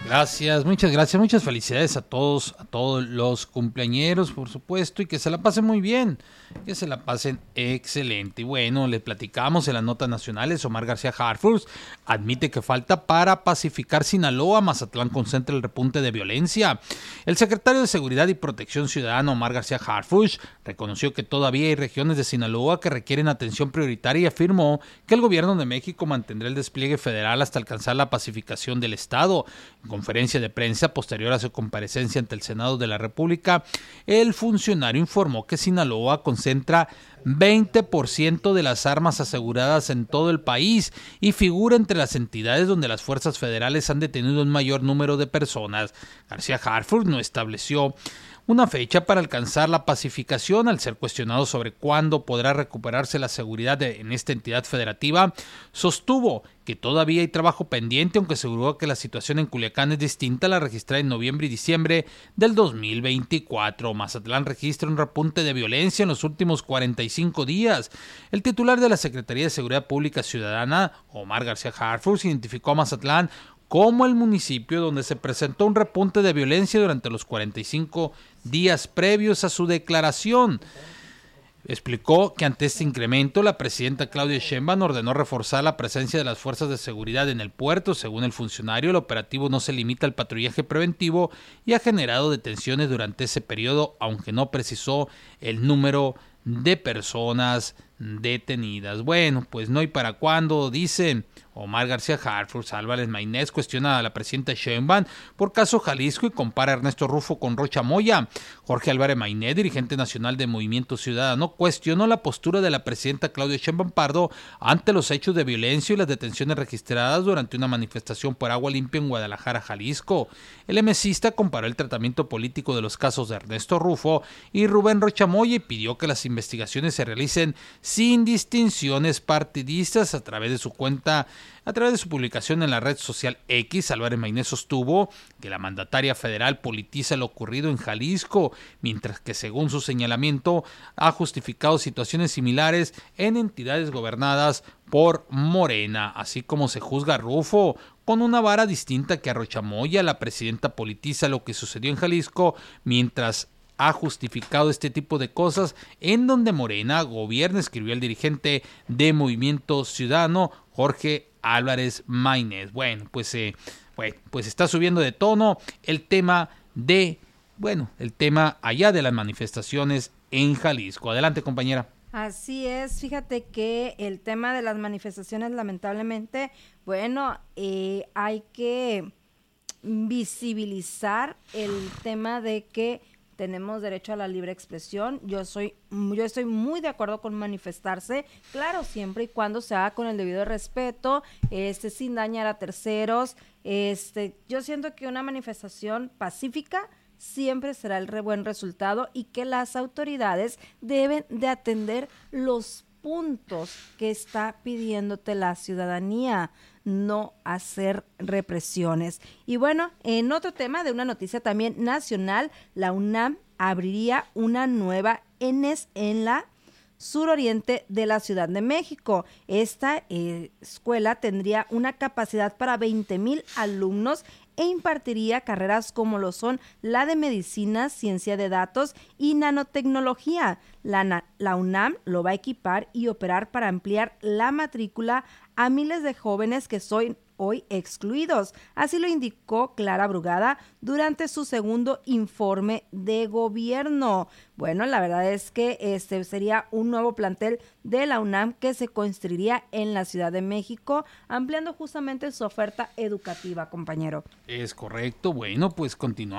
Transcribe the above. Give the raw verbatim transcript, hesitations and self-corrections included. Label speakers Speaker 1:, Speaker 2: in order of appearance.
Speaker 1: Gracias, muchas gracias, muchas felicidades a todos, a todos los cumpleañeros, por supuesto, y que se la pasen muy bien, que se la pasen excelente. Y bueno, les platicamos en las notas nacionales. Omar García Harfuch admite que falta para pacificar Sinaloa. Mazatlán concentra el repunte de violencia. El secretario de Seguridad y Protección Ciudadana, Omar García Harfuch, reconoció que todavía hay regiones de Sinaloa que requieren atención prioritaria y afirmó que el gobierno de México mantendrá el despliegue federal hasta alcanzar la pacificación del estado. En conferencia de prensa posterior a su comparecencia ante el Senado de la República, el funcionario informó que Sinaloa concentra veinte por ciento de las armas aseguradas en todo el país y figura entre las entidades donde las fuerzas federales han detenido un mayor número de personas. García Harfuch no estableció una fecha para alcanzar la pacificación. Al ser cuestionado sobre cuándo podrá recuperarse la seguridad de, en esta entidad federativa, sostuvo que todavía hay trabajo pendiente, aunque aseguró que la situación en Culiacán es distinta a la registrada en noviembre y diciembre del dos mil veinticuatro. Mazatlán registra un repunte de violencia en los últimos cuarenta y cinco días. El titular de la Secretaría de Seguridad Pública Ciudadana, Omar García Harfuch, identificó a Mazatlán como el municipio donde se presentó un repunte de violencia durante los cuarenta y cinco días previos a su declaración. Explicó que ante este incremento, la presidenta Claudia Sheinbaum ordenó reforzar la presencia de las fuerzas de seguridad en el puerto. Según el funcionario, el operativo no se limita al patrullaje preventivo y ha generado detenciones durante ese periodo, aunque no precisó el número de personas detenidas. Bueno, pues no hay para cuándo, dice Omar García Harfuch. Álvarez Maynés cuestiona a la presidenta Sheinbaum por caso Jalisco y compara a Ernesto Rufo con Rocha Moya. Jorge Álvarez Maynés, dirigente nacional de Movimiento Ciudadano, cuestionó la postura de la presidenta Claudia Sheinbaum Pardo ante los hechos de violencia y las detenciones registradas durante una manifestación por agua limpia en Guadalajara, Jalisco. El emesista comparó el tratamiento político de los casos de Ernesto Rufo y Rubén Rocha Moya y pidió que las investigaciones se realicen sin distinciones partidistas. A través de su cuenta A través de su publicación en la red social X, Álvarez Maynés sostuvo que la mandataria federal politiza lo ocurrido en Jalisco, mientras que, según su señalamiento, ha justificado situaciones similares en entidades gobernadas por Morena. Así como se juzga a Rufo con una vara distinta que a Rocha Moya, la presidenta politiza lo que sucedió en Jalisco, mientras ha justificado este tipo de cosas en donde Morena gobierna, escribió el dirigente de Movimiento Ciudadano, Jorge Álvarez Maynés. Bueno, pues, eh, bueno, pues está subiendo de tono el tema de, bueno, el tema allá de las manifestaciones en Jalisco. Adelante, compañera.
Speaker 2: Así es, fíjate que el tema de las manifestaciones, lamentablemente, bueno, eh, hay que visibilizar el tema de que tenemos derecho a la libre expresión. Yo soy, yo estoy muy de acuerdo con manifestarse, claro, siempre y cuando se haga con el debido respeto, este, sin dañar a terceros. Este, yo siento que una manifestación pacífica siempre será el re buen resultado y que las autoridades deben de atender los puntos que está pidiéndote la ciudadanía, no hacer represiones. Y bueno, en otro tema de una noticia también nacional, la UNAM abriría una nueva ENES en la suroriente de la Ciudad de México. Esta eh, escuela tendría una capacidad para veinte mil alumnos e impartiría carreras como lo son la de medicina, ciencia de datos y nanotecnología. La, la UNAM lo va a equipar y operar para ampliar la matrícula a miles de jóvenes que son hoy excluidos. Así lo indicó Clara Brugada durante su segundo informe de gobierno. Bueno, la verdad es que este sería un nuevo plantel de la UNAM que se construiría en la Ciudad de México, ampliando justamente su oferta educativa, compañero.
Speaker 1: Es correcto. Bueno, pues continuamos.